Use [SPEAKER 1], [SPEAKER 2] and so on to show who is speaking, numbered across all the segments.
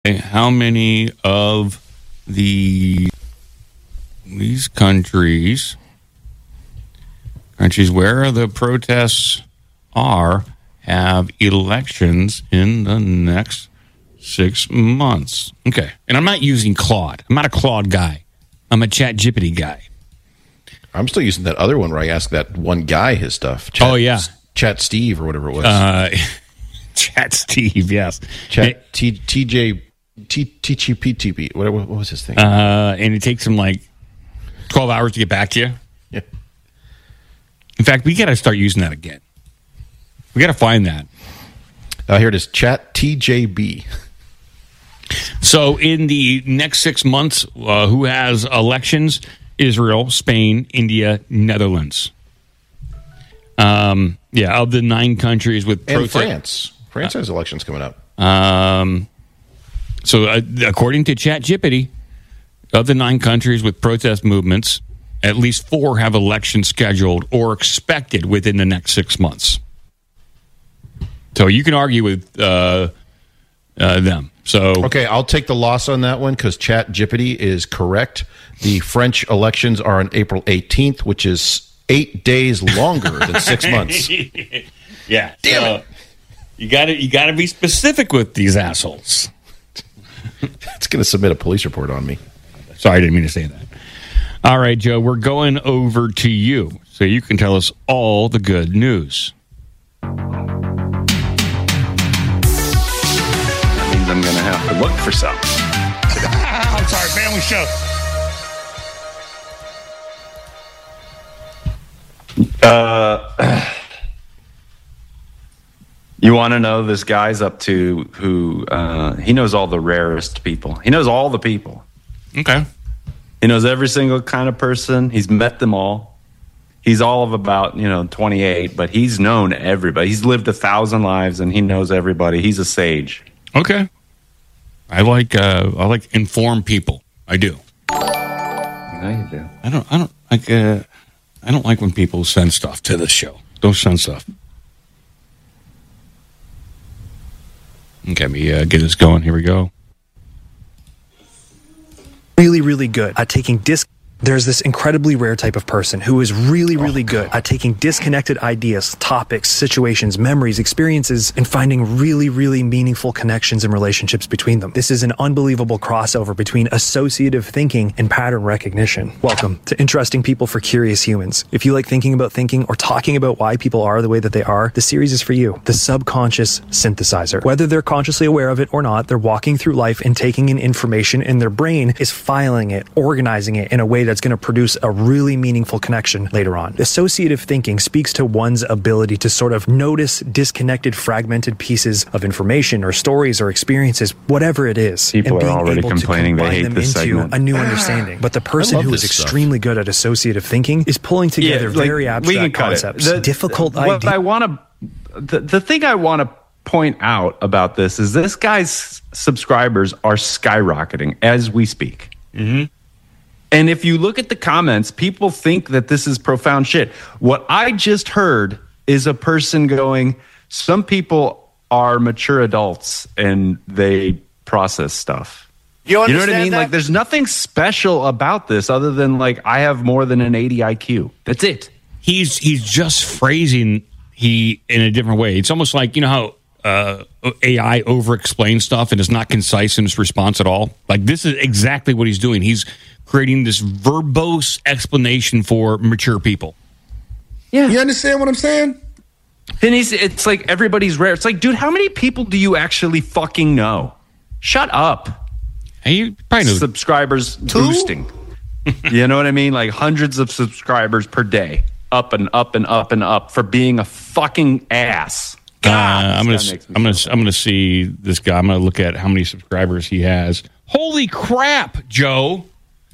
[SPEAKER 1] how many of these countries where the protests are have elections in the next 6 months? Okay. And I'm not using Claude. I'm not a Claude guy. I'm a ChatGPT guy.
[SPEAKER 2] I'm still using that other one where I asked that one guy his stuff. Chat Steve or whatever it was.
[SPEAKER 1] Chat Steve, yes.
[SPEAKER 2] Chat TJPTP. What was his thing?
[SPEAKER 1] And it takes him like 12 hours to get back to you.
[SPEAKER 2] Yeah.
[SPEAKER 1] In fact, we got to start using that again. We got to find that.
[SPEAKER 2] Here it is. Chat TJB.
[SPEAKER 1] So in the next 6 months, who has elections? Israel, Spain, India, Netherlands. Of the 9 countries with
[SPEAKER 2] and France. France has elections coming up.
[SPEAKER 1] So according to ChatGPT, of the 9 countries with protest movements, at least 4 have elections scheduled or expected within the next 6 months. So you can argue with them. So
[SPEAKER 2] okay, I'll take the loss on that one because ChatGPT is correct. The French elections are on April 18th, which is 8 days longer than 6 months.
[SPEAKER 1] Yeah,
[SPEAKER 2] damn it!
[SPEAKER 1] You got to be specific with these assholes.
[SPEAKER 2] It's going to submit a police report on me.
[SPEAKER 1] Sorry, I didn't mean to say that. All right, Joe, we're going over to you so you can tell us all the good news.
[SPEAKER 3] That means I'm going to have to look for some.
[SPEAKER 1] I'm sorry, family show.
[SPEAKER 3] You want to know this guy's up to who he knows all the rarest people. He knows all the people.
[SPEAKER 1] Okay.
[SPEAKER 3] He knows every single kind of person. He's met them all. He's all of about, 28, but he's known everybody. He's lived 1,000 lives and he knows everybody. He's a sage.
[SPEAKER 1] Okay. I like informed people. I do.
[SPEAKER 3] Yeah, you do.
[SPEAKER 1] I don't like when people send stuff to the show. Don't send stuff. Okay, let me get this going. Here we go.
[SPEAKER 4] Really, really good at taking There's this incredibly rare type of person who is really, really good at taking disconnected ideas, topics, situations, memories, experiences, and finding really, really meaningful connections and relationships between them. This is an unbelievable crossover between associative thinking and pattern recognition. Welcome to Interesting People for Curious Humans. If you like thinking about thinking or talking about why people are the way that they are, the series is for you. The Subconscious Synthesizer. Whether they're consciously aware of it or not, they're walking through life and taking in information, and their brain is filing it, organizing it in a way that's going to produce a really meaningful connection later on. Associative thinking speaks to one's ability to sort of notice disconnected, fragmented pieces of information or stories or experiences, whatever it is,
[SPEAKER 3] people
[SPEAKER 4] and being
[SPEAKER 3] are already
[SPEAKER 4] able
[SPEAKER 3] complaining
[SPEAKER 4] to
[SPEAKER 3] they
[SPEAKER 4] combine
[SPEAKER 3] hate
[SPEAKER 4] them
[SPEAKER 3] this
[SPEAKER 4] into
[SPEAKER 3] segment.
[SPEAKER 4] a new understanding. But the person who is extremely good at associative thinking is pulling together very abstract concepts, difficult ideas.
[SPEAKER 3] The thing I want to point out about this is this guy's subscribers are skyrocketing as we speak.
[SPEAKER 1] Mm-hmm.
[SPEAKER 3] And if you look at the comments, people think that this is profound shit. What I just heard is a person going, some people are mature adults and they process stuff. You know what I mean?
[SPEAKER 5] That?
[SPEAKER 3] Like, there's nothing special about this other than, like, I have more than an 80 IQ. That's it.
[SPEAKER 1] He's just phrasing in a different way. It's almost like, you know how AI over-explains stuff and is not concise in its response at all? Like, this is exactly what he's doing. He's creating this verbose explanation for mature people.
[SPEAKER 3] Yeah.
[SPEAKER 5] You understand what I'm saying?
[SPEAKER 3] And it's like everybody's rare. It's like, dude, how many people do you actually fucking know? Shut up.
[SPEAKER 1] Hey, you probably know
[SPEAKER 3] subscribers boosting. You know what I mean? Like hundreds of subscribers per day. Up and up and up and up for being a fucking ass.
[SPEAKER 1] I'm gonna see this guy. I'm gonna look at how many subscribers he has. Holy crap, Joe!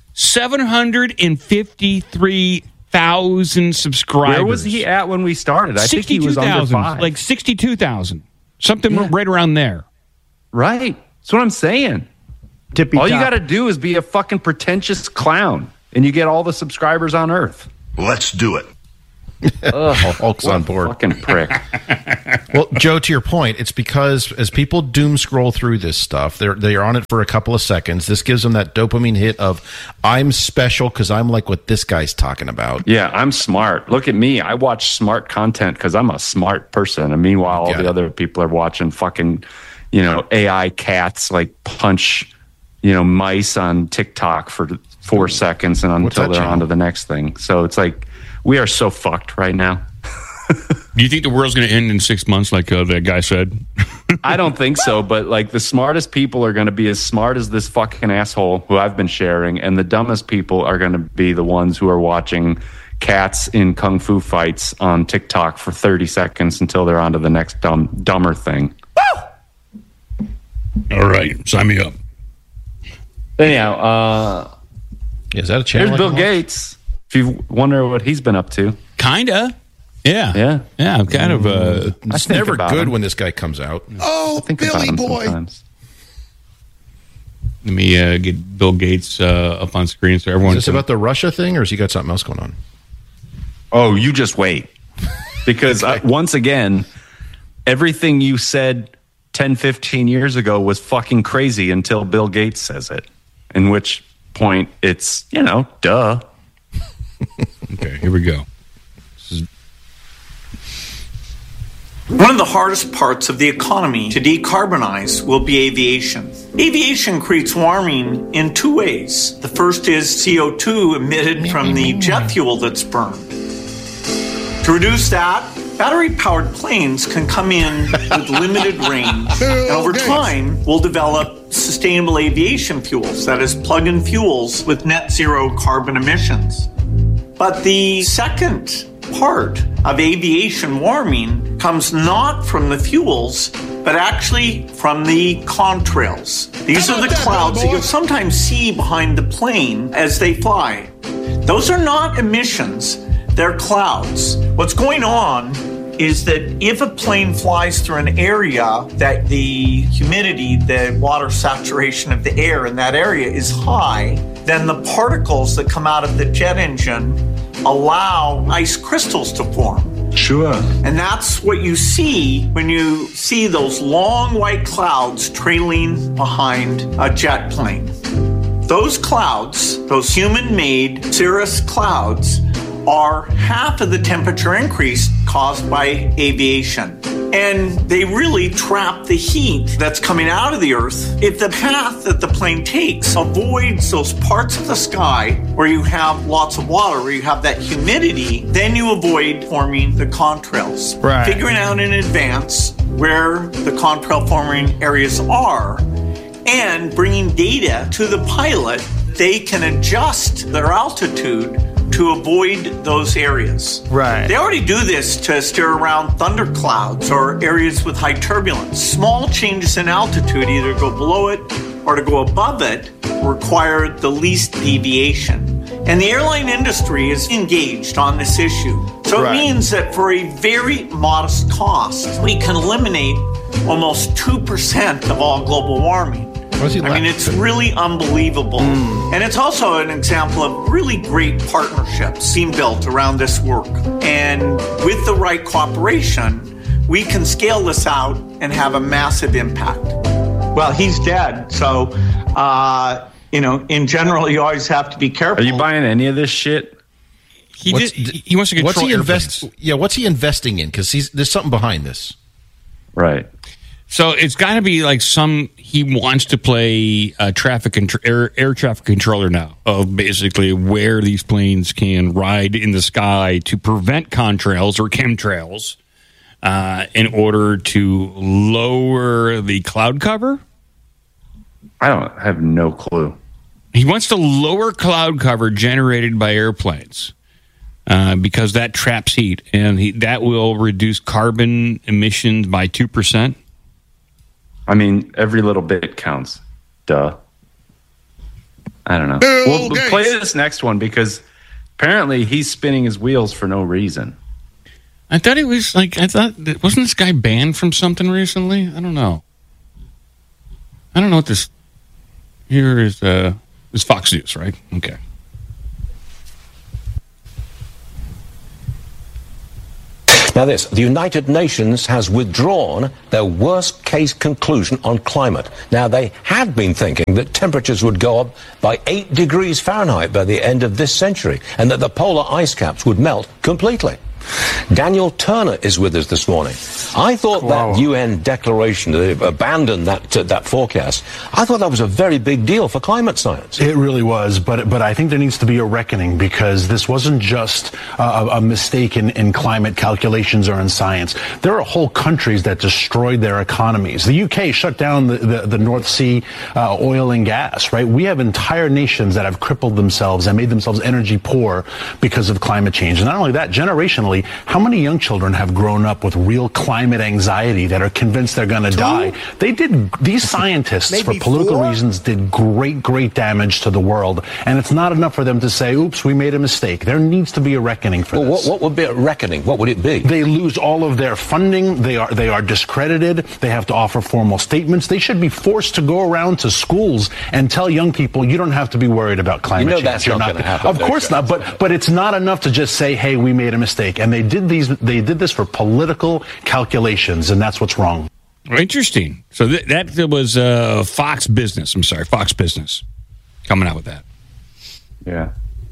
[SPEAKER 1] 753,000 subscribers.
[SPEAKER 3] Where was he at when we started? I think he was under 5.
[SPEAKER 1] Like 62,000. Something right around there.
[SPEAKER 3] Right. That's what I'm saying. All you got to do is be a fucking pretentious clown, and you get all the subscribers on Earth.
[SPEAKER 5] Let's do it.
[SPEAKER 2] Hulk's on board.
[SPEAKER 3] Fucking prick.
[SPEAKER 2] Well, Joe, to your point, it's because as people doom scroll through this stuff, they are on it for a couple of seconds. This gives them that dopamine hit of, I'm special because I'm like what this guy's talking about.
[SPEAKER 3] Yeah, I'm smart. Look at me. I watch smart content because I'm a smart person. And meanwhile, all the other people are watching fucking, AI cats like punch, mice on TikTok for 4 seconds and until they're on to the next thing. So it's like, we are so fucked right now.
[SPEAKER 1] Do you think the world's going to end in 6 months, like that guy said?
[SPEAKER 3] I don't think so, but like the smartest people are going to be as smart as this fucking asshole who I've been sharing, and the dumbest people are going to be the ones who are watching cats in kung fu fights on TikTok for 30 seconds until they're on to the next dumber thing.
[SPEAKER 1] Woo! All right, sign me up.
[SPEAKER 3] Anyhow,
[SPEAKER 2] is that a channel?
[SPEAKER 3] There's Bill Gates. If you wonder what he's been up to.
[SPEAKER 1] Kinda. Yeah. I'm kind of.
[SPEAKER 2] It's never good when this guy comes out.
[SPEAKER 3] Oh, Billy boy. Sometimes.
[SPEAKER 1] Let me get Bill Gates up on screen so everyone.
[SPEAKER 2] Is this about the Russia thing, or has he got something else going on?
[SPEAKER 3] Oh, you just wait. Because once again, everything you said 10, 15 years ago was fucking crazy until Bill Gates says it. In which point it's, duh.
[SPEAKER 1] Okay, here we go.
[SPEAKER 5] One of the hardest parts of the economy to decarbonize will be aviation. Aviation creates warming in two ways. The first is CO2 emitted from the jet fuel that's burned. To reduce that, battery-powered planes can come in with limited range, and over time, we'll develop sustainable aviation fuels, that is, plug-in fuels with net zero carbon emissions. But the second part of aviation warming comes not from the fuels, but actually from the contrails. These are the clouds that you'll sometimes see behind the plane as they fly. Those are not emissions, they're clouds. What's going on is that if a plane flies through an area that the humidity, the water saturation of the air in that area is high, then the particles that come out of the jet engine allow ice crystals to form.
[SPEAKER 3] Sure.
[SPEAKER 5] And that's what you see when you see those long white clouds trailing behind a jet plane. Those clouds, those human-made cirrus clouds, are half of the temperature increase caused by aviation. And they really trap the heat that's coming out of the Earth. If the path that the plane takes avoids those parts of the sky where you have lots of water, where you have that humidity, then you avoid forming the contrails.
[SPEAKER 6] Right.
[SPEAKER 5] Figuring out in advance where the contrail forming areas are and bringing data to the pilot, they can adjust their altitude to avoid those areas.
[SPEAKER 6] Right.
[SPEAKER 5] They already do this to steer around thunderclouds or areas with high turbulence. Small changes in altitude, either go below it or to go above it, require the least deviation. And the airline industry is engaged on this issue. So it means that for a very modest cost, we can eliminate almost 2% of all global warming. It's really unbelievable. And it's also an example of really great partnerships being built around this work. And with the right cooperation, we can scale this out and have a massive impact. Well, he's dead. So, in general, you always have to be careful.
[SPEAKER 3] Are you buying any of this shit?
[SPEAKER 1] He wants to control
[SPEAKER 2] what's he investing in? Because there's something behind this.
[SPEAKER 3] Right.
[SPEAKER 1] So it's got to be like he wants to play air traffic controller now of basically where these planes can ride in the sky to prevent contrails or chemtrails in order to lower the cloud cover.
[SPEAKER 3] I have no clue.
[SPEAKER 1] He wants to lower cloud cover generated by airplanes because that traps heat, and that will reduce carbon emissions by 2%.
[SPEAKER 3] I mean, every little bit counts. Duh. I don't know. We'll play this next one because apparently he's spinning his wheels for no reason.
[SPEAKER 1] I thought wasn't this guy banned from something recently? I don't know. What this. Here is Fox News, right? Okay.
[SPEAKER 6] Now this, the United Nations has withdrawn their worst case conclusion on climate. Now they had been thinking that temperatures would go up by 8 degrees Fahrenheit by the end of this century and that the polar ice caps would melt completely. Daniel Turner is with us this morning. I thought that UN declaration, they abandoned that forecast, I thought that was a very big deal for climate science.
[SPEAKER 7] It really was, but I think there needs to be a reckoning, because this wasn't just a mistake in climate calculations or in science. There are whole countries that destroyed their economies. The UK shut down the North Sea oil and gas, right? We have entire nations that have crippled themselves and made themselves energy poor because of climate change. And not only that, generationally, how many young children have grown up with real climate anxiety that are convinced they're going to die? These scientists, for political reasons, did great damage to the world. And it's not enough for them to say, oops, we made a mistake. There needs to be a reckoning for this.
[SPEAKER 6] What would be a reckoning? What would it be?
[SPEAKER 7] They lose all of their funding. They are discredited. They have to offer formal statements. They should be forced to go around to schools and tell young people, you don't have to be worried about climate change.
[SPEAKER 6] That's not going to happen.
[SPEAKER 7] Of course not. But it's not enough to just say, hey, we made a mistake. And they did this for political calculations, and that's what's wrong.
[SPEAKER 1] Interesting. So that was Fox Business. I'm sorry, Fox Business coming out with that.
[SPEAKER 3] Yeah.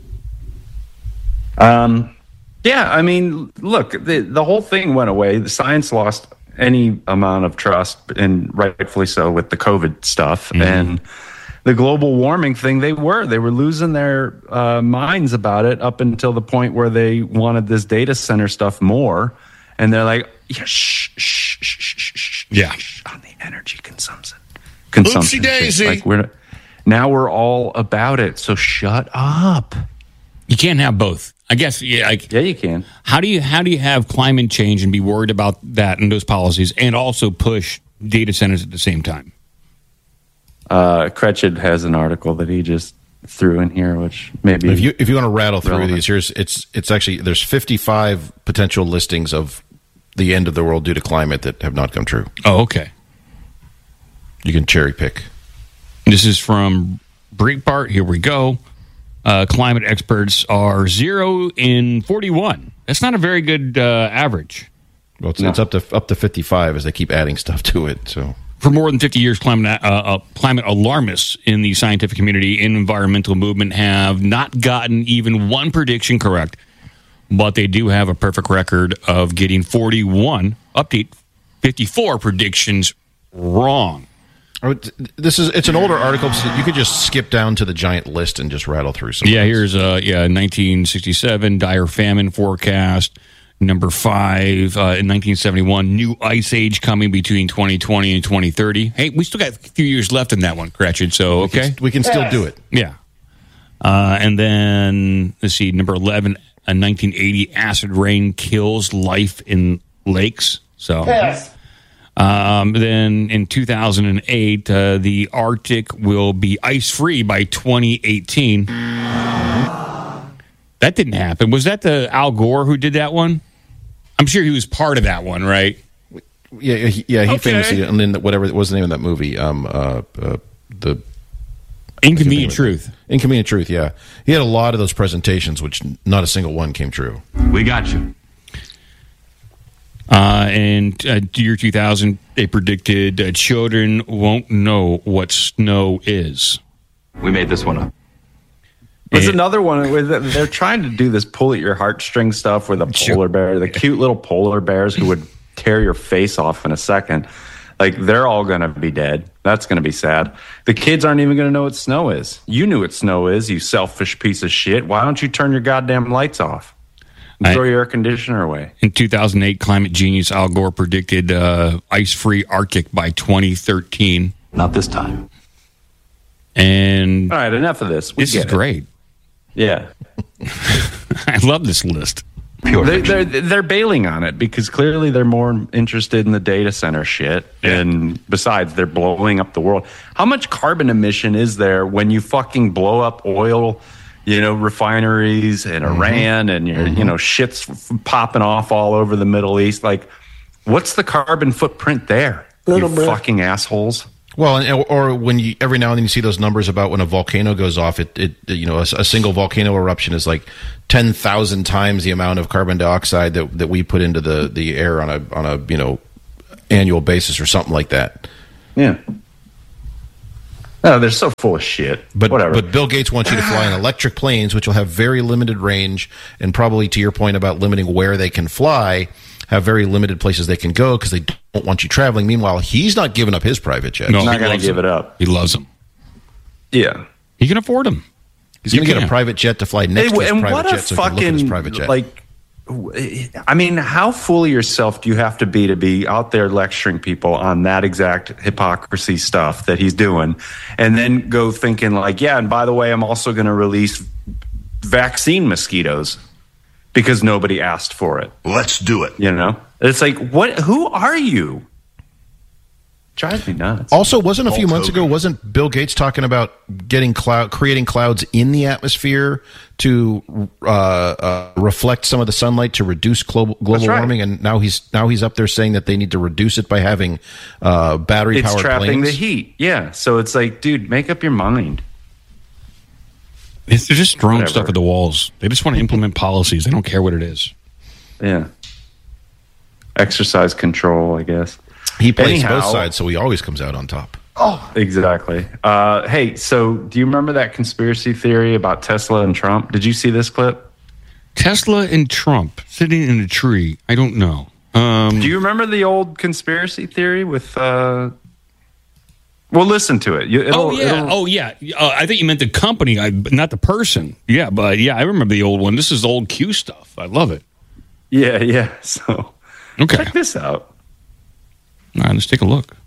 [SPEAKER 3] Yeah, I mean, look, the whole thing went away. The science lost any amount of trust, and rightfully so, with the COVID stuff. Mm-hmm. And the global warming thing, they were losing their minds about it up until the point where they wanted this data center stuff more. And they're like, yeah, shh, on the energy consumption.
[SPEAKER 2] Oopsie daisy.
[SPEAKER 3] Like now we're all about it, so shut up.
[SPEAKER 1] You can't have both. I guess, yeah,
[SPEAKER 3] you can.
[SPEAKER 1] How do you have climate change and be worried about that and those policies, and also push data centers at the same time?
[SPEAKER 3] Cretched has an article that he just threw in here, which maybe
[SPEAKER 2] if you want to rattle through these, it's actually there's 55 potential listings of the end of the world due to climate that have not come true.
[SPEAKER 1] Oh, okay.
[SPEAKER 2] You can cherry pick.
[SPEAKER 1] This is from Breitbart. Here we go. Climate experts are 0 in 41. That's not a very good average.
[SPEAKER 2] Well, it's up to 55 as they keep adding stuff to it. So.
[SPEAKER 1] For more than 50 years, climate alarmists in the scientific community and environmental movement have not gotten even one prediction correct, but they do have a perfect record of getting 54 predictions wrong.
[SPEAKER 2] It's an older article, so you could just skip down to the giant list and just rattle through some.
[SPEAKER 1] Yeah, here's 1967 dire famine forecast. Number 5, in 1971, new ice age coming between 2020 and 2030. Hey, we still got a few years left in that one, Cratchit, so okay.
[SPEAKER 2] We can still do it.
[SPEAKER 1] Yeah. And then, let's see, number 11, 1980, acid rain kills life in lakes. So, yes. Then in 2008, the Arctic will be ice-free by 2018. That didn't happen. Was that the Al Gore who did that one? I'm sure he was part of that one, right?
[SPEAKER 2] Yeah. He famously, and then whatever was the name of that movie, the
[SPEAKER 1] Inconvenient Truth.
[SPEAKER 2] Inconvenient Truth. Yeah, he had a lot of those presentations, which not a single one came true.
[SPEAKER 8] We got you.
[SPEAKER 1] And year 2000, they predicted children won't know what snow is.
[SPEAKER 8] We made this one up.
[SPEAKER 3] There's another one where they're trying to do this pull at your heartstring stuff with a polar bear, the cute little polar bears who would tear your face off in a second. Like, they're all going to be dead. That's going to be sad. The kids aren't even going to know what snow is. You knew what snow is, you selfish piece of shit. Why don't you turn your goddamn lights off? Throw your air conditioner away.
[SPEAKER 1] In 2008, climate genius Al Gore predicted ice-free Arctic by 2013.
[SPEAKER 8] Not this time.
[SPEAKER 1] And
[SPEAKER 3] all right, enough of this.
[SPEAKER 1] This is great.
[SPEAKER 3] Yeah.
[SPEAKER 1] I love this list.
[SPEAKER 3] They're bailing on it because clearly they're more interested in the data center shit. Yeah. And besides, they're blowing up the world. How much carbon emission is there when you fucking blow up oil, refineries in Iran and shit's popping off all over the Middle East? Like, what's the carbon footprint there? You fucking assholes.
[SPEAKER 2] Well, or when you every now and then you see those numbers about when a volcano goes off, a single volcano eruption is like 10,000 times the amount of carbon dioxide that we put into the air on a annual basis or something like that.
[SPEAKER 3] Yeah. No, they're so full of shit.
[SPEAKER 2] But
[SPEAKER 3] whatever.
[SPEAKER 2] But Bill Gates wants you to fly in electric planes, which will have very limited range, and probably to your point about limiting where they can fly, have very limited places they can go because they don't want you traveling. Meanwhile, he's not giving up his private jet.
[SPEAKER 3] No, he's not going to give it up.
[SPEAKER 1] He loves them.
[SPEAKER 3] Yeah.
[SPEAKER 1] He can afford them.
[SPEAKER 2] He's going to get a private jet to fly next to his private jet so he can look at his private jet.
[SPEAKER 3] I mean, how full of yourself do you have to be out there lecturing people on that exact hypocrisy stuff that he's doing, and then go thinking like, yeah, and by the way, I'm also going to release vaccine mosquitoes because nobody asked for it.
[SPEAKER 9] Let's do it.
[SPEAKER 3] You know, it's like, what? Who are you? Drives me nuts.
[SPEAKER 2] Also, wasn't a few months ago, wasn't Bill Gates talking about creating clouds in the atmosphere to reflect some of the sunlight to reduce global warming? And now he's up there saying that they need to reduce it by having battery-powered planes.
[SPEAKER 3] It's trapping the heat. Yeah. So it's like, dude, make up your mind.
[SPEAKER 1] They're just throwing stuff at the walls. They just want to implement policies. They don't care what it is.
[SPEAKER 3] Yeah. Exercise control, I guess.
[SPEAKER 2] He plays both sides, so he always comes out on top.
[SPEAKER 3] Oh, exactly. Hey, so do you remember that conspiracy theory about Tesla and Trump? Did you see this clip?
[SPEAKER 1] Tesla and Trump sitting in a tree. I don't know.
[SPEAKER 3] Do you remember the old conspiracy theory with... Well, listen to it.
[SPEAKER 1] I think you meant the company, not the person. Yeah, but yeah, I remember the old one. This is old Q stuff. I love it.
[SPEAKER 3] Yeah. So,
[SPEAKER 1] okay.
[SPEAKER 3] Check this out.
[SPEAKER 1] All right, let's take a look.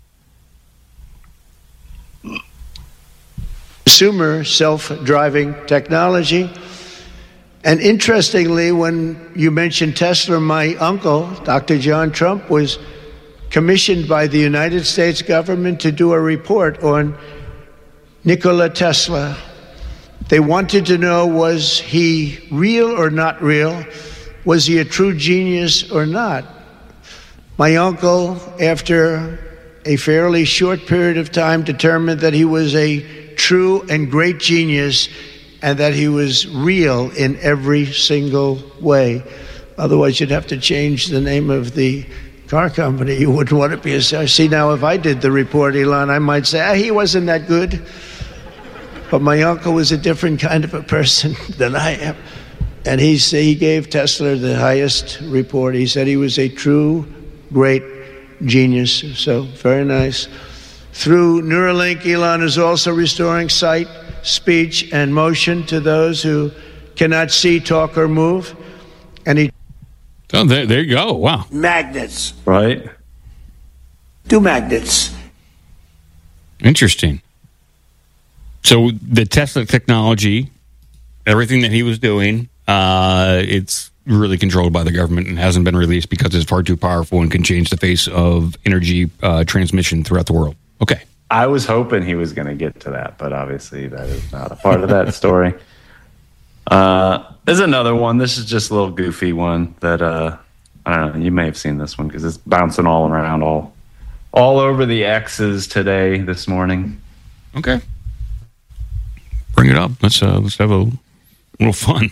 [SPEAKER 10] Consumer self-driving technology. And interestingly, when you mentioned Tesla, my uncle, Dr. John Trump, was commissioned by the United States government to do a report on Nikola Tesla. They wanted to know, was he real or not real? Was he a true genius or not? My uncle, after a fairly short period of time, determined that he was a true and great genius and that he was real in every single way. Otherwise, you'd have to change the name of the car company. You wouldn't want to be a... See, now, if I did the report, Elon, I might say, he wasn't that good. But my uncle was a different kind of a person than I am. And he gave Tesla the highest report. He said he was a true, great genius. So, very nice. Through Neuralink, Elon is also restoring sight, speech, and motion to those who cannot see, talk, or move. And
[SPEAKER 1] Oh, there you go. Wow.
[SPEAKER 10] Magnets.
[SPEAKER 3] Right.
[SPEAKER 10] Do magnets.
[SPEAKER 1] Interesting. So the Tesla technology, everything that he was doing, it's really controlled by the government and hasn't been released because it's far too powerful and can change the face of energy transmission throughout the world. Okay.
[SPEAKER 3] I was hoping he was going to get to that, but obviously that is not a part of that story. There's another one. This is just a little goofy one that I don't know. You may have seen this one because it's bouncing all around, all over the X's today, this morning.
[SPEAKER 1] Okay, bring it up. Let's have a little fun.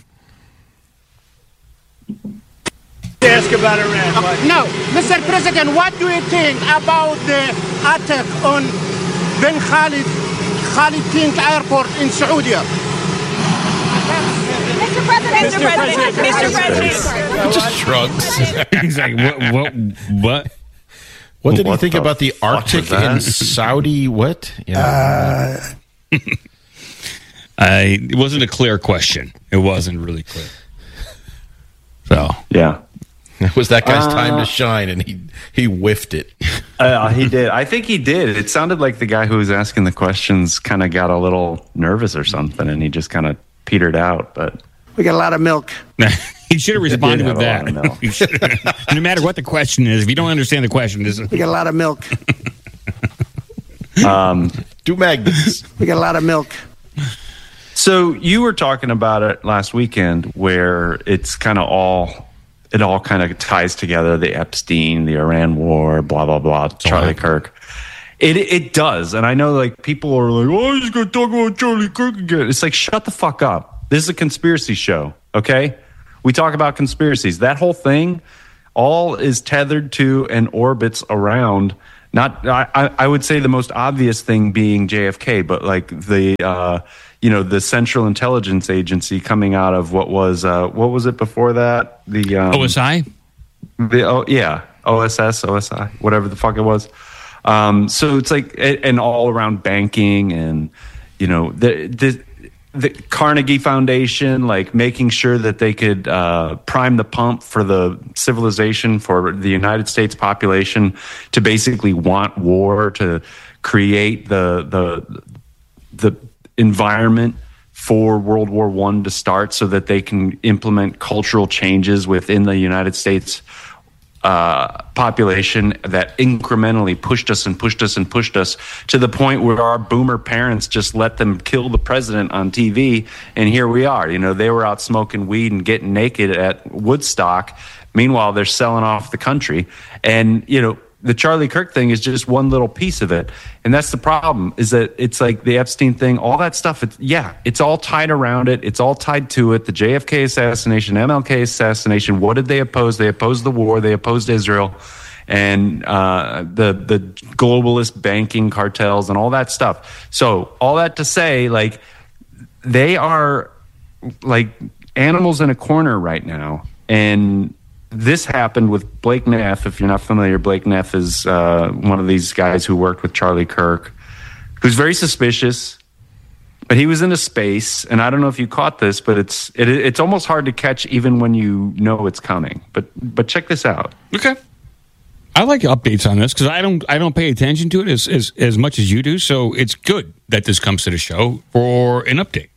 [SPEAKER 10] Ask about Iran.
[SPEAKER 11] No, Mr. President, what do you think about the attack on Ben Khalid King Airport in Saudi?
[SPEAKER 12] Mr. President.
[SPEAKER 2] Just shrugs.
[SPEAKER 1] He's like, what?
[SPEAKER 2] What did he think about the Arctic in Saudi? What? Yeah.
[SPEAKER 1] It wasn't a clear question. It wasn't really clear. So
[SPEAKER 3] yeah,
[SPEAKER 2] it was that guy's time to shine, and he whiffed it.
[SPEAKER 3] He did. I think he did. It sounded like the guy who was asking the questions kind of got a little nervous or something, and he just kind of petered out. But
[SPEAKER 10] we got a lot of milk.
[SPEAKER 1] He should have responded with that. No matter what the question is, if you don't understand the question,
[SPEAKER 10] we got a lot of milk.
[SPEAKER 2] Do magnets.
[SPEAKER 10] We got a lot of milk.
[SPEAKER 3] So you were talking about it last weekend, where it's kind of all kind of ties together: the Epstein, the Iran war, blah blah blah, Charlie Kirk, It does. And I know like people are like, oh, he's going to talk about Charlie Kirk again. It's like, shut the fuck up. This is a conspiracy show. Okay. We talk about conspiracies. That whole thing all is tethered to and orbits around, not, I would say the most obvious thing being JFK, but like the, the Central Intelligence Agency coming out of what was it before that? The
[SPEAKER 1] OSI?
[SPEAKER 3] OSI, whatever the fuck it was. So it's like, and all around banking and, the Carnegie Foundation, like making sure that they could prime the pump for the civilization, for the United States population to basically want war, to create the environment for World War I to start so that they can implement cultural changes within the United States population that incrementally pushed us to the point where our boomer parents just let them kill the president on TV. And here we are. They were out smoking weed and getting naked at Woodstock. Meanwhile, they're selling off the country. And, the Charlie Kirk thing is just one little piece of it. And that's the problem, is that it's like the Epstein thing, all that stuff. It's all tied around it. It's all tied to it. The JFK assassination, MLK assassination. What did they oppose? They opposed the war. They opposed Israel and the globalist banking cartels and all that stuff. So all that to say, like, they are like animals in a corner right now. And this happened with Blake Neff. If you're not familiar, Blake Neff is one of these guys who worked with Charlie Kirk, who's very suspicious. But he was in a space, and I don't know if you caught this, but it's almost hard to catch even when you know it's coming. But check this out.
[SPEAKER 1] Okay, I like updates on this because I don't pay attention to it as much as you do. So it's good that this comes to the show for an update.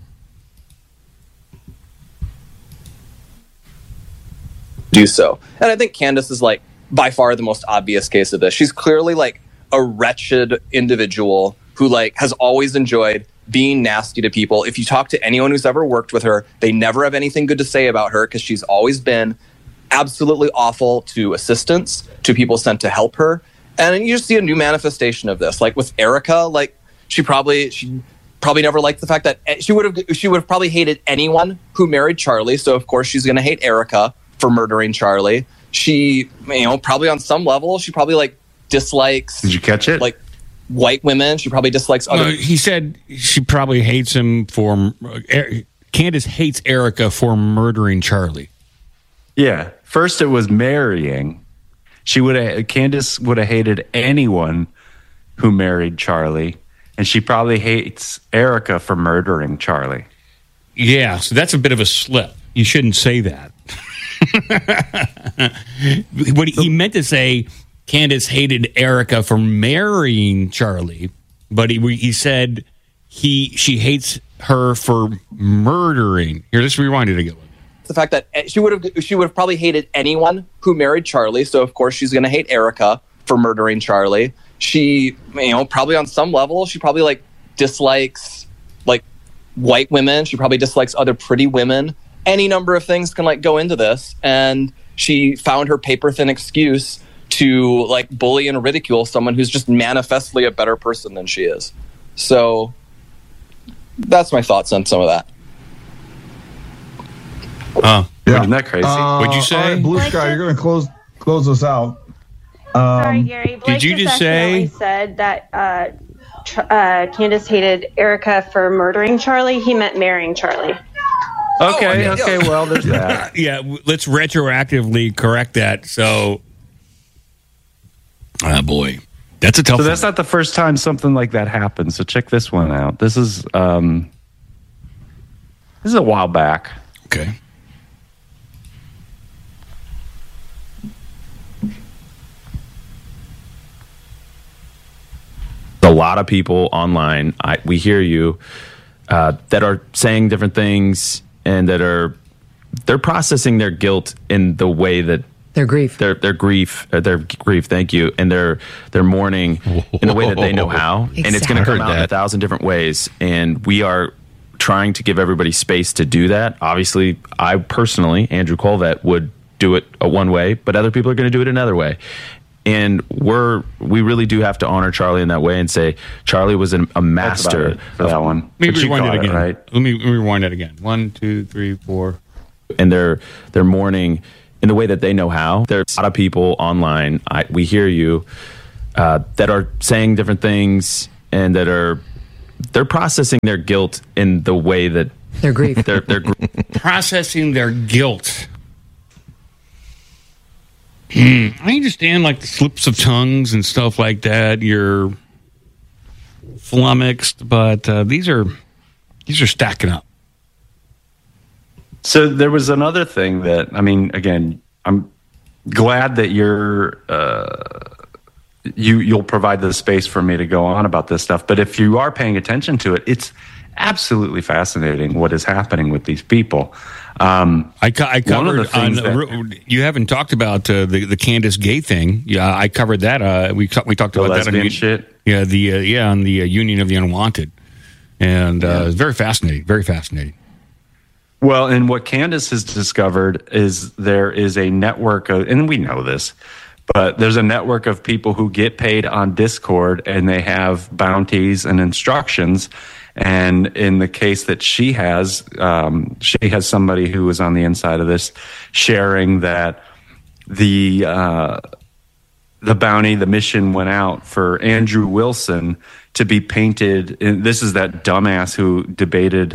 [SPEAKER 9] Do so. And I think Candace is like by far the most obvious case of this. She's clearly like a wretched individual who like has always enjoyed being nasty to people. If you talk to anyone who's ever worked with her, they never have anything good to say about her because she's always been absolutely awful to assistants, to people sent to help her. And you just see a new manifestation of this. Like with Erica, like she probably never liked the fact that she would have probably hated anyone who married Charlie. So of course she's going to hate Erica for murdering Charlie. She, probably on some level, she probably like dislikes.
[SPEAKER 3] Did you catch it?
[SPEAKER 9] Like white women. She probably dislikes other.
[SPEAKER 1] He said she probably hates him for. Candace hates Erica for murdering Charlie.
[SPEAKER 3] Yeah. First, it was marrying. Candace would have hated anyone who married Charlie, and she probably hates Erica for murdering Charlie.
[SPEAKER 1] Yeah, so that's a bit of a slip. You shouldn't say that. What he meant to say, Candace hated Erica for marrying Charlie, but he said she hates her for murdering. Here, let's rewind it again.
[SPEAKER 9] The fact that she would have probably hated anyone who married Charlie, so of course she's going to hate Erica for murdering Charlie. She, probably on some level, she probably like dislikes like white women. She probably dislikes other pretty women. Any number of things can like go into this, and she found her paper thin excuse to like bully and ridicule someone who's just manifestly a better person than she is. So that's my thoughts on some of that.
[SPEAKER 3] Yeah. Isn't that crazy?
[SPEAKER 1] What'd you say?
[SPEAKER 13] All right, Blue Sky, you're going to close us out.
[SPEAKER 14] Sorry, Gary. Blake
[SPEAKER 1] did you just say
[SPEAKER 14] said that Candace hated Erica for murdering Charlie? He meant marrying Charlie.
[SPEAKER 3] Okay, well, there's that.
[SPEAKER 1] Yeah, let's retroactively correct that. So, boy, that's a tough one.
[SPEAKER 3] So that's not the first time something like that happened. So check this one out. This is a while back.
[SPEAKER 1] Okay.
[SPEAKER 15] A lot of people online, we hear you, that are saying different things and that they're processing their guilt in the way that
[SPEAKER 16] their grief,
[SPEAKER 15] thank you, and their mourning in the way that they know how. Exactly. And it's going to come out in 1,000 different ways, and we are trying to give everybody space to do that. Obviously, I personally, Andrew Colvett, would do it one way, but other people are going to do it another way. And we really do have to honor Charlie in that way and say Charlie was a master
[SPEAKER 3] for that one.
[SPEAKER 1] Let me rewind it again.
[SPEAKER 3] Right?
[SPEAKER 1] Let me rewind it again. 1, 2, 3, 4.
[SPEAKER 15] And they're mourning in the way that they know how. There's a lot of people online. We hear you that are saying different things and that they're processing their guilt in the way that
[SPEAKER 16] their grief.
[SPEAKER 15] They're
[SPEAKER 1] processing their guilt. I understand, like the slips of tongues and stuff like that. You're flummoxed, but these are stacking up.
[SPEAKER 3] So there was another thing that, I mean, again, I'm glad that you'll provide the space for me to go on about this stuff. But if you are paying attention to it, it's absolutely fascinating what is happening with these people.
[SPEAKER 1] I covered you haven't talked about the Candace Gay thing. Yeah, I covered that. We talked about that on
[SPEAKER 3] shit.
[SPEAKER 1] Yeah, on the Union of the Unwanted, and it's very fascinating. Very fascinating.
[SPEAKER 3] Well, and what Candace has discovered is there is a network of, and we know this, but there's a network of people who get paid on Discord, and they have bounties and instructions. And in the case that she has somebody who was on the inside of this sharing that the bounty, the mission went out for Andrew Wilson to be painted. And this is that dumbass who debated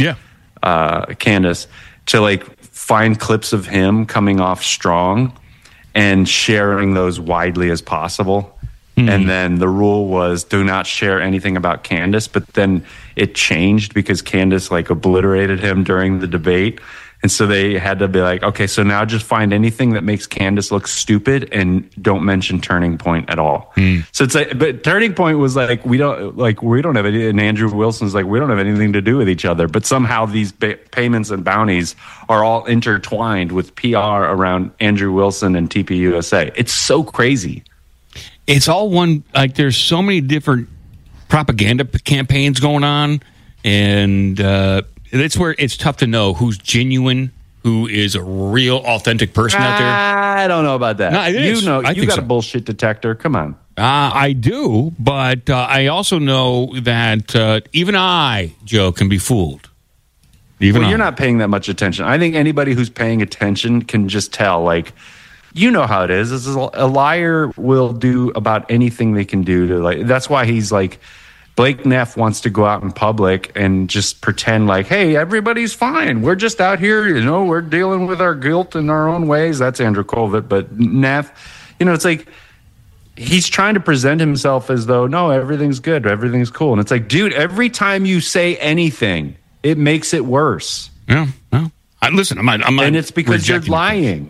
[SPEAKER 3] Candace, to like find clips of him coming off strong and sharing those widely as possible. And then the rule was do not share anything about Candace, but then it changed because Candace like obliterated him during the debate. And so they had to be like, okay, so now just find anything that makes Candace look stupid and don't mention Turning Point at all. So it's like, but Turning Point was like, we don't have any, and Andrew Wilson's like, we don't have anything to do with each other. But somehow these payments and bounties are all intertwined with PR around Andrew Wilson and TPUSA. It's so crazy.
[SPEAKER 1] It's all one, like there's so many different propaganda campaigns going on, and that's where it's tough to know who's genuine, who is a real, authentic person out there.
[SPEAKER 3] I don't know about that.
[SPEAKER 1] No, you
[SPEAKER 3] got a bullshit detector. Come on.
[SPEAKER 1] I do, but I also know that even I, Joe, can be fooled.
[SPEAKER 3] You're not paying that much attention. I think anybody who's paying attention can just tell, like, you know how it is. This is a liar will do about anything they can do to, like. That's why he's like, Blake Neff wants to go out in public and just pretend like, hey, everybody's fine. We're just out here, we're dealing with our guilt in our own ways. That's Andrew Colvett, but Neff, it's like he's trying to present himself as though no, everything's good, everything's cool, and it's like, dude, every time you say anything, it makes it worse.
[SPEAKER 1] Yeah, no. Listen, I'm not,
[SPEAKER 3] and it's because you're lying.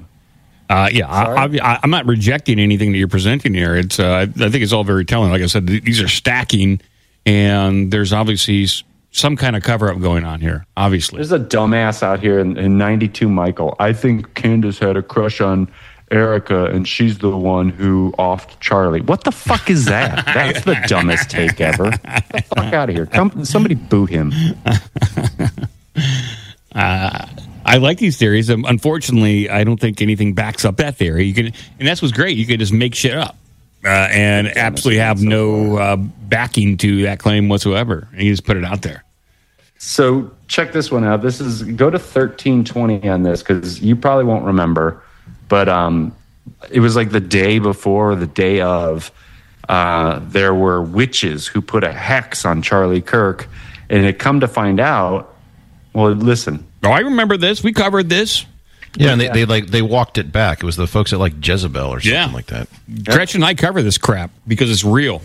[SPEAKER 1] I'm not rejecting anything that you're presenting here. It's I think it's all very telling. Like I said, these are stacking, and there's obviously some kind of cover-up going on here, obviously.
[SPEAKER 3] There's a dumbass out here in 92 Michael. I think Candace had a crush on Erica, and she's the one who offed Charlie. What the fuck is that? That's the dumbest take ever. Get the fuck out of here. Come, somebody boo him.
[SPEAKER 1] I like these theories. Unfortunately, I don't think anything backs up that theory. And that's what's great. You can just make shit up and absolutely have no backing to that claim whatsoever. And you just put it out there.
[SPEAKER 3] So check this one out. Go to 1320 on this because you probably won't remember, but it was like the day before, or the day of. There were witches who put a hex on Charlie Kirk, and it come to find out. Well, listen.
[SPEAKER 1] Oh, I remember this. We covered this.
[SPEAKER 2] Yeah, and they walked it back. It was the folks at like Jezebel or something like that.
[SPEAKER 1] Gretchen and I cover this crap because it's real.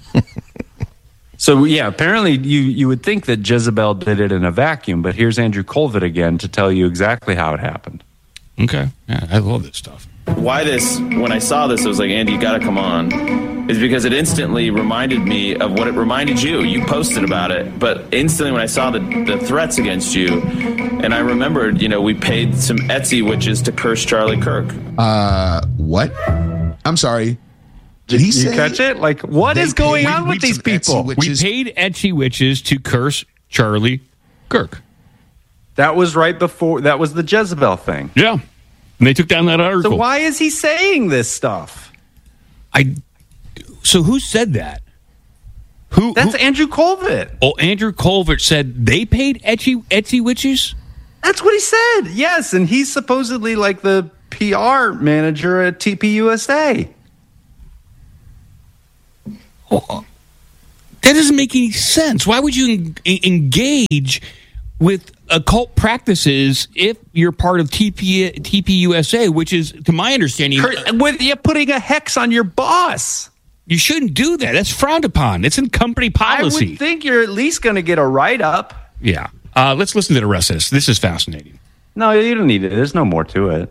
[SPEAKER 3] So, yeah, apparently you would think that Jezebel did it in a vacuum, but here's Andrew Colvett again to tell you exactly how it happened.
[SPEAKER 1] Okay. Yeah, I love this stuff.
[SPEAKER 15] Why when I saw this, I was like, Andy, you got to come on. Is because it instantly reminded me of what it reminded you. You posted about it, but instantly when I saw the threats against you, and I remembered, we paid some Etsy witches to curse Charlie Kirk.
[SPEAKER 17] What? I'm sorry. Did he say?
[SPEAKER 3] You catch it? Like, what is going on with these people?
[SPEAKER 1] We paid Etsy witches to curse Charlie Kirk.
[SPEAKER 3] That was right before. That was the Jezebel thing.
[SPEAKER 1] Yeah. And they took down that article.
[SPEAKER 3] So why is he saying this stuff?
[SPEAKER 1] So who said that?
[SPEAKER 3] That's Andrew Colvett.
[SPEAKER 1] Oh, Andrew Colvett said they paid Etsy witches?
[SPEAKER 3] That's what he said. Yes, and he's supposedly like the PR manager at TPUSA.
[SPEAKER 1] Oh, that doesn't make any sense. Why would you engage with occult practices if you're part of TPUSA, which is, to my understanding...
[SPEAKER 3] With you putting a hex on your boss.
[SPEAKER 1] You shouldn't do that. That's frowned upon. It's in company policy.
[SPEAKER 3] I would think you're at least going to get a write-up.
[SPEAKER 1] Yeah. Let's listen to the rest of this. This is fascinating.
[SPEAKER 3] No, you don't need it. There's no more to it.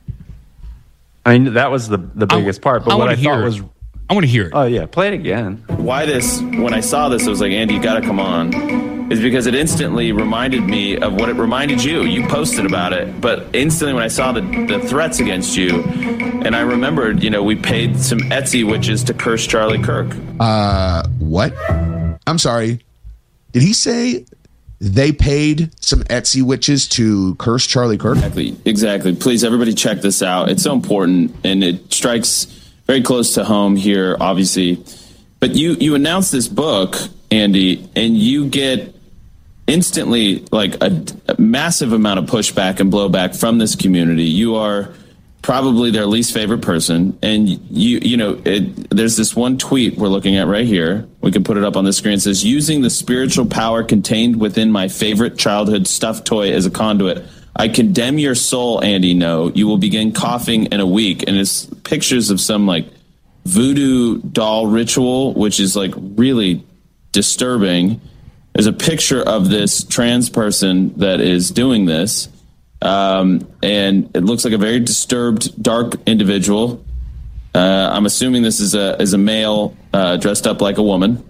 [SPEAKER 3] I mean, that was the biggest part. But what I thought was...
[SPEAKER 1] I want to hear it.
[SPEAKER 3] Oh, yeah. Play it again.
[SPEAKER 15] Why this, when I saw this, I was like, Andy, you got to come on, is because it instantly reminded me of what it reminded you. You posted about it, but instantly when I saw the threats against you, and I remembered, we paid some Etsy witches to curse Charlie Kirk.
[SPEAKER 17] What? I'm sorry. Did he say they paid some Etsy witches to curse Charlie Kirk?
[SPEAKER 15] Exactly. Please, everybody check this out. It's so important, and it strikes very close to home here, obviously. But you announced this book, Andy, and you get instantly like a massive amount of pushback and blowback from this community. You are probably their least favorite person. And there's this one tweet we're looking at right here. We can put it up on the screen. It says, using the spiritual power contained within my favorite childhood stuffed toy as a conduit. I condemn your soul, Andy. No, you will begin coughing in a week. And it's pictures of some like voodoo doll ritual, which is like really disturbing. There's a picture of this trans person that is doing this. And it looks like a very disturbed, dark individual. I'm assuming this is a male dressed up like a woman.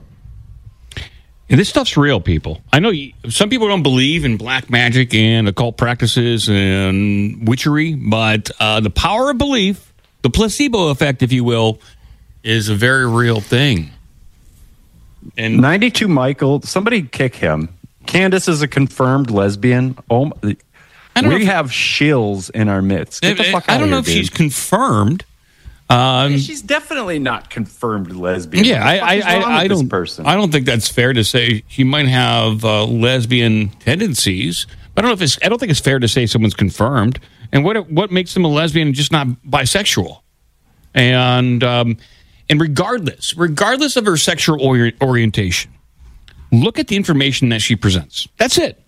[SPEAKER 1] And this stuff's real, people. I know some people don't believe in black magic and occult practices and witchery, but the power of belief, the placebo effect, if you will, is a very real thing.
[SPEAKER 3] And 92 Michael, somebody kick him. Candace is a confirmed lesbian. Oh, we have shills in our midst. Get the fuck out
[SPEAKER 1] I don't know
[SPEAKER 3] here,
[SPEAKER 1] if
[SPEAKER 3] dude.
[SPEAKER 1] she's confirmed.
[SPEAKER 3] She's definitely not confirmed lesbian.
[SPEAKER 1] Yeah, I don't think that's fair to say. She might have lesbian tendencies, but I don't think it's fair to say someone's confirmed. And what makes them a lesbian and just not bisexual? And regardless of her sexual orientation, look at the information that she presents. That's it.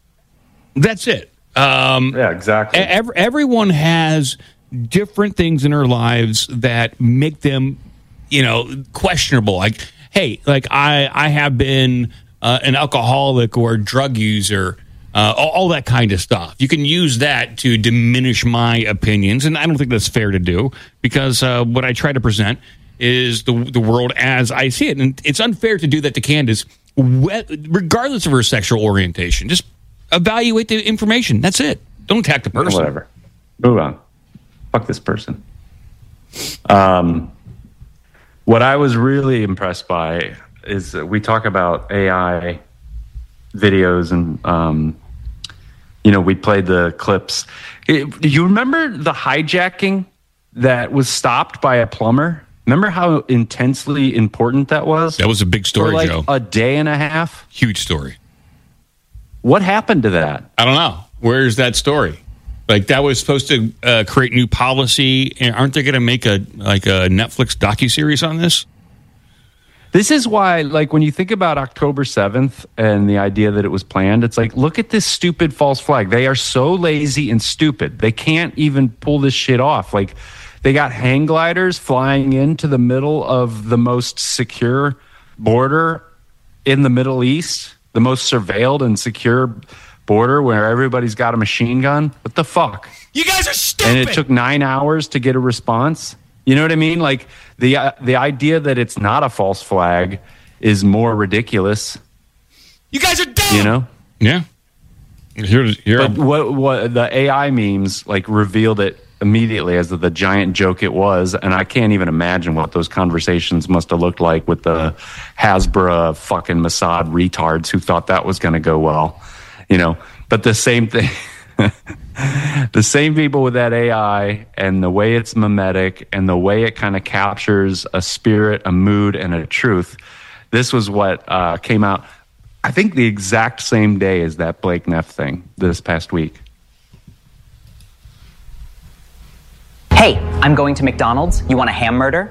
[SPEAKER 3] Yeah, exactly.
[SPEAKER 1] Everyone has different things in their lives that make them, questionable. Like, hey, I have been an alcoholic or a drug user, all that kind of stuff. You can use that to diminish my opinions, and I don't think that's fair to do because what I try to present is the world as I see it, and it's unfair to do that to Candace, regardless of her sexual orientation. Just evaluate the information. That's it. Don't attack the person.
[SPEAKER 3] Whatever. Move on. Fuck this person. What I was really impressed by is we talk about AI videos and, we played the clips. Do you remember the hijacking that was stopped by a plumber? Remember how intensely important that was?
[SPEAKER 1] That was a big story,
[SPEAKER 3] for like
[SPEAKER 1] Joe.
[SPEAKER 3] A day and a half?
[SPEAKER 1] Huge story.
[SPEAKER 3] What happened to that?
[SPEAKER 1] I don't know. Where's that story? Like, that was supposed to create new policy. And aren't they going to make a Netflix docuseries on this?
[SPEAKER 3] This is why, when you think about October 7th and the idea that it was planned, it's like, look at this stupid false flag. They are so lazy and stupid. They can't even pull this shit off. Like, they got hang gliders flying into the middle of the most secure border in the Middle East, the most surveilled and secure border where everybody's got a machine gun. What the fuck?
[SPEAKER 1] You guys are stupid.
[SPEAKER 3] And it took 9 hours to get a response. You know what I mean? Like the idea that it's not a false flag is more ridiculous.
[SPEAKER 1] You guys are dumb. Yeah.
[SPEAKER 3] But what the AI memes revealed it immediately as the giant joke it was, and I can't even imagine what those conversations must have looked like with the Hasbro fucking Mossad retards who thought that was going to go well. But the same thing The same people with that AI and the way it's mimetic and the way it kind of captures a spirit, a mood, and a truth. This was what came out, I think, the exact same day as that Blake Neff thing this past week.
[SPEAKER 16] Hey, I'm going to McDonald's. You want a hamburger?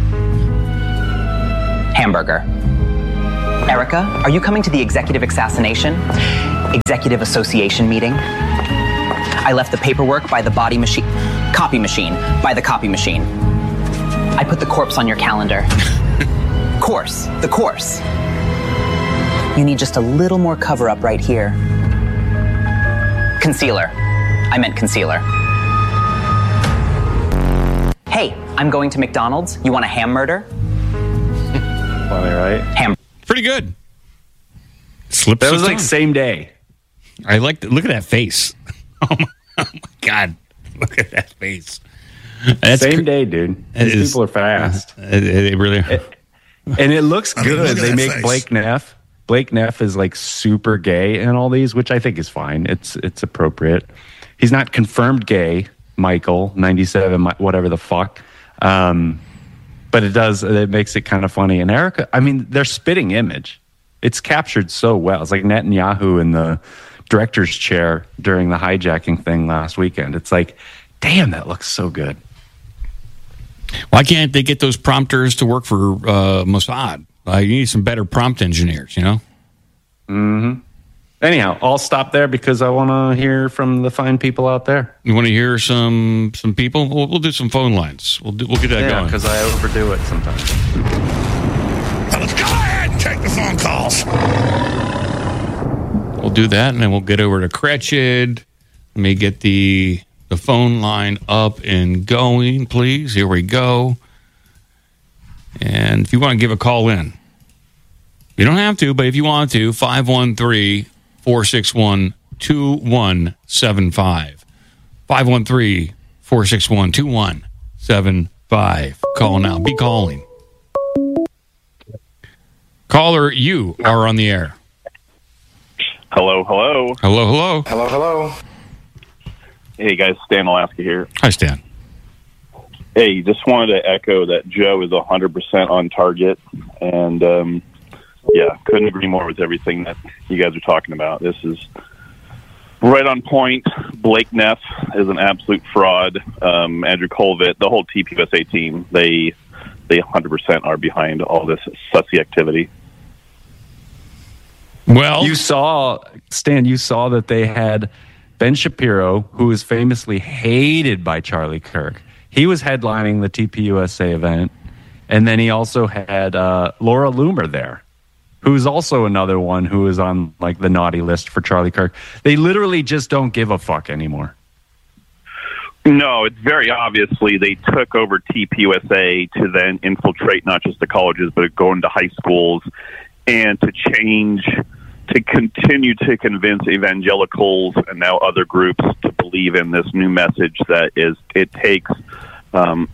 [SPEAKER 16] Hamburger. Erica, are you coming to the executive assassination? Executive association meeting? I left the paperwork by the copy machine, by the copy machine. I put the corpse on your calendar. The course. You need just a little more cover up right here. Concealer. I meant concealer. Hey, I'm going to McDonald's. You want a hamburger?
[SPEAKER 3] Funny, right?
[SPEAKER 1] Pretty good.
[SPEAKER 3] That was like same day.
[SPEAKER 1] I like to look at that face. Oh my God. Look at that face. That's
[SPEAKER 3] same day, dude. These people are fast.
[SPEAKER 1] They really are.
[SPEAKER 3] And it looks good. They make
[SPEAKER 1] face.
[SPEAKER 3] Blake Neff is like super gay in all these, which I think is fine. It's appropriate. He's not confirmed gay, Michael, 97, whatever the fuck. But it makes it kind of funny. And Erica, I mean, their spitting image, it's captured so well. It's like Netanyahu in the director's chair during the hijacking thing last weekend. It's like, damn, that looks so good.
[SPEAKER 1] Why can't they get those prompters to work for Mossad? You need some better prompt engineers, you know?
[SPEAKER 3] Mm-hmm. Anyhow, I'll stop there because I want to hear from the fine people out there.
[SPEAKER 1] You want to hear some people? We'll do some phone lines. We'll get that going.
[SPEAKER 3] Because I overdo it sometimes.
[SPEAKER 1] Let's go ahead and take the phone calls. We'll do that, and then we'll get over to Cretched. Let me get the phone line up and going, please. Here we go. And if you want to give a call in, you don't have to, but if you want to, 513-461-2175. 513-461-2175. Call now. Be calling. Caller, you are on the air.
[SPEAKER 18] Hello.
[SPEAKER 1] Hello.
[SPEAKER 18] Hey, guys. Stan Alaska here.
[SPEAKER 1] Hi, Stan.
[SPEAKER 18] Hey, just wanted to echo that Joe is 100% on target. And, couldn't agree more with everything that you guys are talking about. This is right on point. Blake Neff is an absolute fraud. Andrew Colvett, the whole TPUSA team, they 100% are behind all this sussy activity.
[SPEAKER 1] Well,
[SPEAKER 3] you saw that they had Ben Shapiro, who is famously hated by Charlie Kirk. He was headlining the TPUSA event, and then he also had Laura Loomer there, who's also another one who is on like the naughty list for Charlie Kirk. They literally just don't give a fuck anymore.
[SPEAKER 18] No, it's very obviously they took over TPUSA to then infiltrate not just the colleges, but go into high schools and to continue to convince evangelicals and now other groups to believe in this new message that it takes a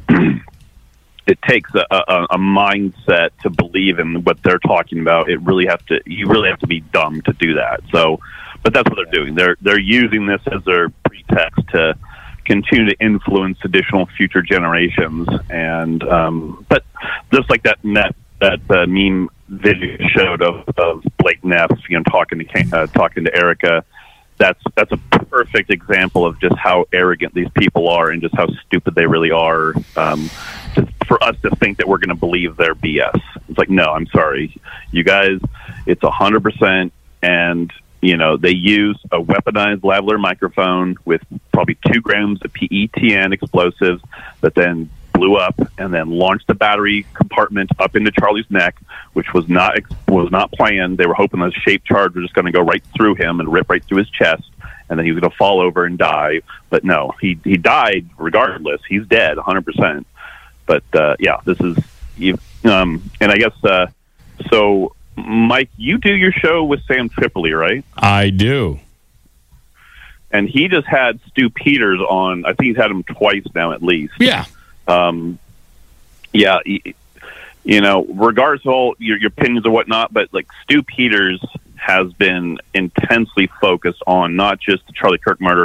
[SPEAKER 18] mindset to believe in what they're talking about. You really have to be dumb to do that. So, but that's what they're doing. They're using this as their pretext to continue to influence additional future generations. And but just like that meme video showed of Blake Neff, talking to Erica. That's a perfect example of just how arrogant these people are and just how stupid they really are. Just for us to think that we're going to believe their BS. It's like, no, I'm sorry, you guys. It's 100%, and they use a weaponized lavalier microphone with probably 2 grams of PETN explosives that then blew up and then launched the battery compartment up into Charlie's neck, which was not planned. They were hoping the shaped charge was just going to go right through him and rip right through his chest, and then he was going to fall over and die. But no, he died regardless. He's dead 100%. But this is and I guess so. Mike, you do your show with Sam Tripoli, right?
[SPEAKER 1] I do.
[SPEAKER 18] And he just had Stu Peters on. I think he's had him twice now at least.
[SPEAKER 1] Yeah.
[SPEAKER 18] Regardless of all your opinions or whatnot, but like Stu Peters has been intensely focused on not just the Charlie Kirk murder,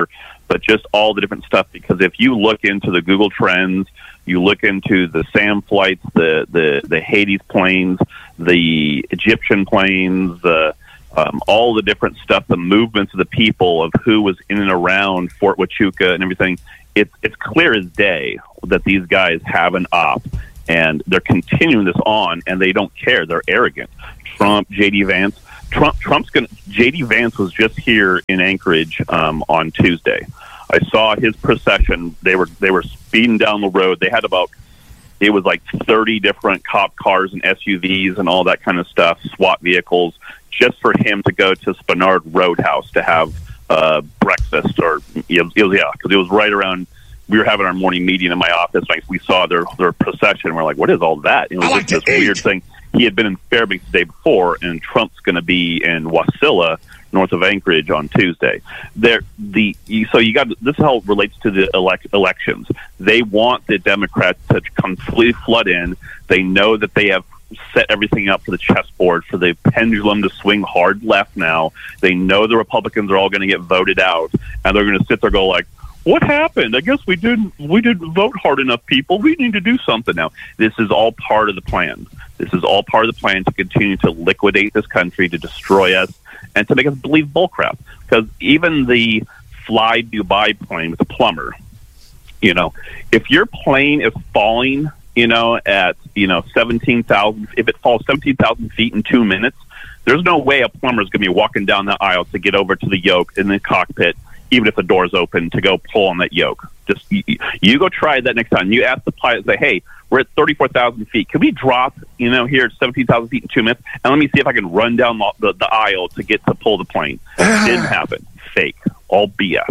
[SPEAKER 18] but just all the different stuff. Because if you look into the Google Trends, you look into the SAM flights, the Hades planes, the Egyptian planes, all the different stuff, the movements of the people, of who was in and around Fort Huachuca and everything, it's clear as day that these guys have an op, and they're continuing this on, and they don't care. They're arrogant. Trump, J.D. Vance. J.D. Vance was just here in Anchorage on Tuesday. I saw his procession. They were speeding down the road. They had it was like 30 different cop cars and SUVs and all that kind of stuff, SWAT vehicles, just for him to go to Spenard Roadhouse to have breakfast. Or because it was right around. We were having our morning meeting in my office. And we saw their procession. We're like, what is all that? It was this weird thing. He had been in Fairbanks the day before, and Trump's going to be in Wasilla, north of Anchorage, on Tuesday. So you got this. Is how it relates to the elections. They want the Democrats to completely flood in. They know that they have set everything up for the chessboard, for the pendulum to swing hard left now. They know the Republicans are all going to get voted out, and they're going to sit there and go like, what happened? I guess we didn't vote hard enough, people. We need to do something now. This is all part of the plan. This is all part of the plan to continue to liquidate this country, to destroy us, and to make us believe bullcrap. Because even the Fly Dubai plane with the plumber, if your plane is falling, at 17,000, if it falls 17,000 feet in 2 minutes, there's no way a plumber is going to be walking down the aisle to get over to the yoke in the cockpit, even if the door's open, to go pull on that yoke. Just you go try that next time. You ask the pilot, say, hey, we're at 34,000 feet. Can we drop, here at 17,000 feet in 2 minutes? And let me see if I can run down the aisle to get to pull the plane. Didn't happen. Fake. All BS.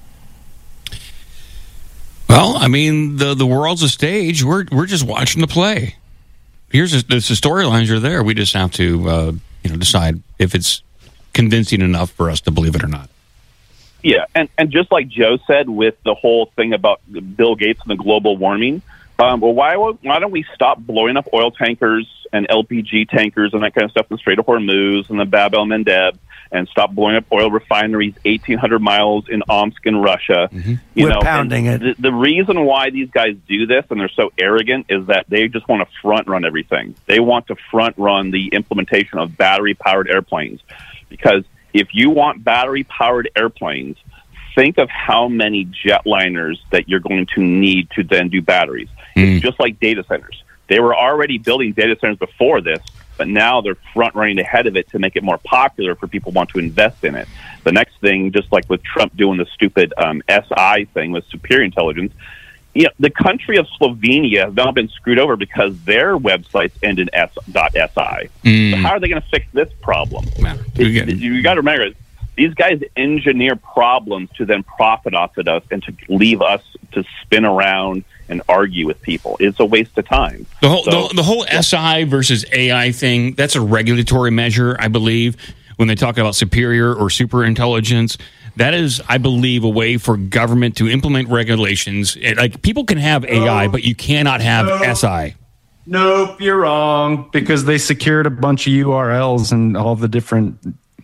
[SPEAKER 1] Well, I mean, the world's a stage. We're just watching the play. The storylines are there. We just have to, decide if it's convincing enough for us to believe it or not.
[SPEAKER 18] Yeah, and just like Joe said with the whole thing about Bill Gates and the global warming, why don't we stop blowing up oil tankers and LPG tankers and that kind of stuff in the Strait of Hormuz and the Bab el-Mandeb, and stop blowing up oil refineries 1,800 miles in Omsk in Russia?
[SPEAKER 19] Mm-hmm. We're pounding it.
[SPEAKER 18] The reason why these guys do this, and they're so arrogant, is that they just want to front-run everything. They want to front-run the implementation of battery-powered airplanes, because if you want battery-powered airplanes, think of how many jetliners that you're going to need to then do batteries. It's just like data centers. They were already building data centers before this, but now they're front-running ahead of it to make it more popular for people who want to invest in it. The next thing, just like with Trump doing the stupid SI thing with superior intelligence, the country of Slovenia has now been screwed over because their websites end in .si. So how are they going to fix this problem? You got to remember, these guys engineer problems to then profit off of us and to leave us to spin around and argue with people. It's a waste of time.
[SPEAKER 1] The whole SI versus AI thing, that's a regulatory measure, I believe, when they talk about superior or super intelligence. That is, I believe, a way for government to implement regulations. Like, people can have AI, but you cannot have SI.
[SPEAKER 3] Nope, you're wrong, because they secured a bunch of URLs and all the different...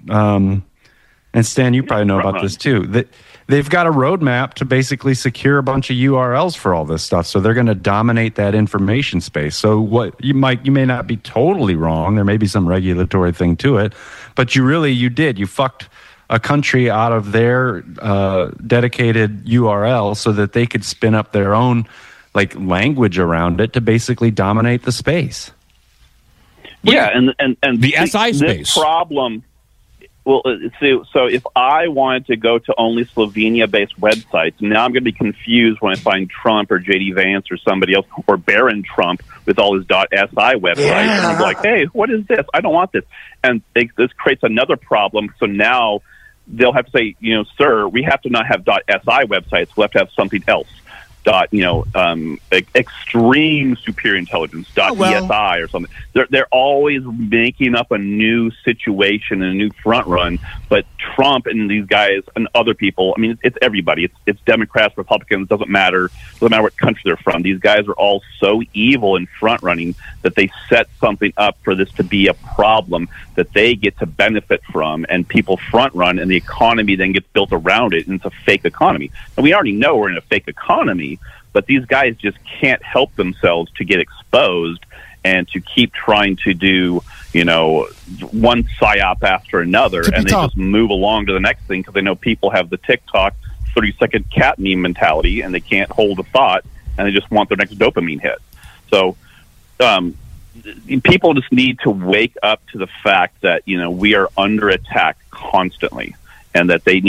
[SPEAKER 3] and Stan, you probably know about this too. They've got a roadmap to basically secure a bunch of URLs for all this stuff. So they're going to dominate that information space. So what you may not be totally wrong. There may be some regulatory thing to it, but you fucked a country out of their dedicated URL so that they could spin up their own language around it to basically dominate the space.
[SPEAKER 18] Yeah, and
[SPEAKER 1] the SI space.
[SPEAKER 18] This problem. Well, so if I wanted to go to only Slovenia-based websites, now I'm going to be confused when I find Trump or J.D. Vance or somebody else, or Barron Trump with all his .si websites. Yeah. And I'm like, hey, what is this? I don't want this. And this creates another problem. So now they'll have to say, sir, we have to not have .si websites. We'll have to have something else. extreme superior intelligence .ESI or something. They're always making up a new situation and a new front run. But Trump and these guys and other people, I mean, it's everybody. It's Democrats, Republicans. Doesn't matter what country they're from. These guys are all so evil and front running that they set something up for this to be a problem that they get to benefit from, and people front run, and the economy then gets built around it, and it's a fake economy. And we already know we're in a fake economy, but these guys just can't help themselves to get exposed and to keep trying to do, one psyop after another, and they just move along to the next thing because they know people have the TikTok 30-second cat meme mentality, and they can't hold a thought, and they just want their next dopamine hit. So people just need to wake up to the fact that, we are under attack constantly, and that they need